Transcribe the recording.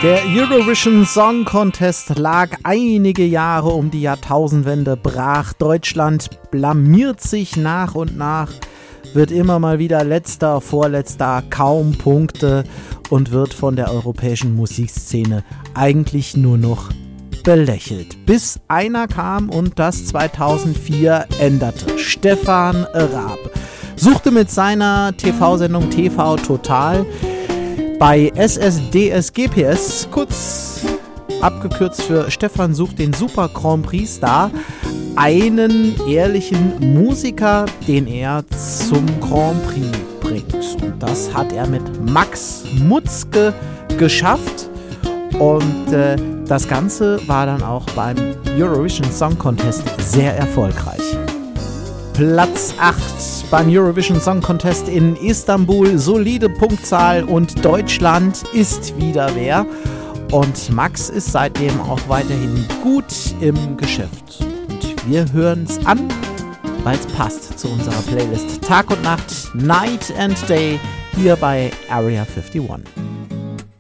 Der Eurovision Song Contest lag einige Jahre um die Jahrtausendwende brach. Deutschland blamiert sich nach und nach, wird immer mal wieder letzter, vorletzter, kaum Punkte und wird von der europäischen Musikszene eigentlich nur noch belächelt. Bis einer kam und das 2004 änderte. Stefan Raab suchte mit seiner TV-Sendung TV Total bei SSDSGPS, kurz abgekürzt für Stefan sucht den Super Grand Prix Star, einen ehrlichen Musiker, den er zum Grand Prix bringt. Und das hat er mit Max Mutzke geschafft. Und das Ganze war dann auch beim Eurovision Song Contest sehr erfolgreich. Platz 8 beim Eurovision Song Contest in Istanbul, solide Punktzahl und Deutschland ist wieder wer. Und Max ist seitdem auch weiterhin gut im Geschäft. Und wir hören es an, weil es passt zu unserer Playlist Tag und Nacht, Night and Day, hier bei Area 51.